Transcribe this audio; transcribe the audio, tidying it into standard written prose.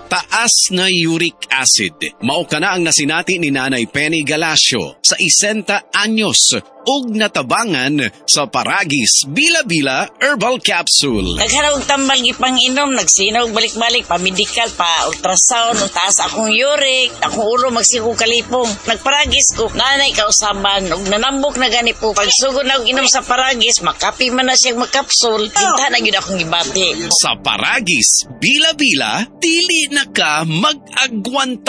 taas na uric acid. Mao kana ang nasinati ni Nanay Penny Galacio sa 60 anyos ug natabangan sa Paragis Bila-Bila Herbal Capsule. Naghanap tambal ipang-inom, nagsinaw balik-balik, pa-medical, pa-ultrasound, taas akong uric, akong ulo magsigo kalipong. Nagparagis ko, nanay kausaban, ug nanambok na gani po. Pagsugod na inom sa Paragis, makapi man na siyang magkapsul, hinta na yun akong gibati. Sa Paragis Bila-Bila, dili na ka mag-agwanta.